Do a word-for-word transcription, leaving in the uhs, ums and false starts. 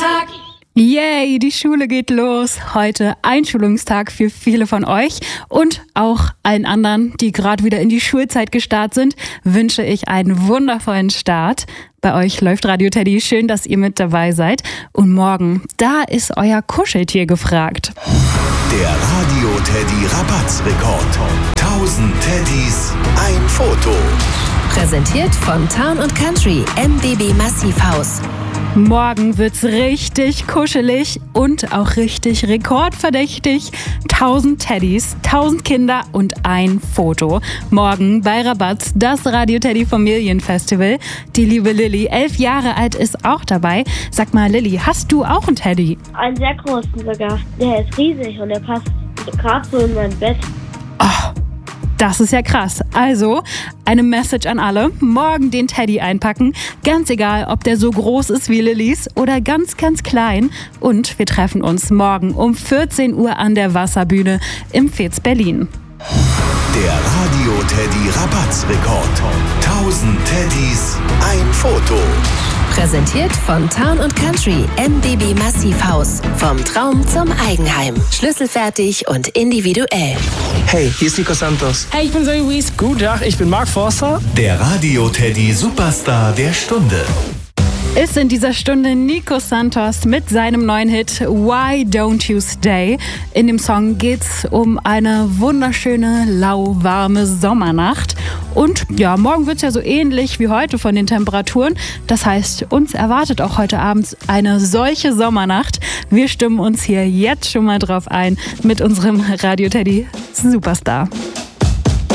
Schultag. Yay, die Schule geht los. Heute Einschulungstag für viele von euch und auch allen anderen, die gerade wieder in die Schulzeit gestartet sind, wünsche ich einen wundervollen Start. Bei euch läuft Radio Teddy. Schön, dass ihr mit dabei seid. Und morgen, da ist euer Kuscheltier gefragt. Der Radio Teddy Rabattsrekord. tausend Teddys, ein Foto. Präsentiert von Town und Country M B B Massivhaus. Morgen wird's richtig kuschelig und auch richtig rekordverdächtig. tausend Teddys, tausend Kinder und ein Foto. Morgen bei Rabatz, das Radio Teddy Familienfestival. Die liebe Lilly, elf Jahre alt, ist auch dabei. Sag mal, Lilly, hast du auch einen Teddy? Einen sehr großen sogar. Der ist riesig und der passt gerade so in mein Bett. Oh, das ist ja krass. Also, eine Message an alle. Morgen den Teddy einpacken. Ganz egal, ob der so groß ist wie Lillys oder ganz, ganz klein. Und wir treffen uns morgen um vierzehn Uhr an der Wasserbühne im Fez Berlin. Der Radio Teddy Rabattsrekord. tausend Teddys, ein Foto. Präsentiert von Town und Country M B B Massivhaus. Vom Traum zum Eigenheim. Schlüsselfertig und individuell. Hey, hier ist Nico Santos. Hey, ich bin Zoe Wies. Guten Tag, ich bin Mark Forster. Der Radio Teddy Superstar der Stunde. Ist in dieser Stunde Nico Santos mit seinem neuen Hit Why Don't You Stay. In dem Song geht's um eine wunderschöne, lauwarme Sommernacht. Und ja, morgen wird's ja so ähnlich wie heute von den Temperaturen. Das heißt, uns erwartet auch heute Abend eine solche Sommernacht. Wir stimmen uns hier jetzt schon mal drauf ein mit unserem Radio Teddy Superstar.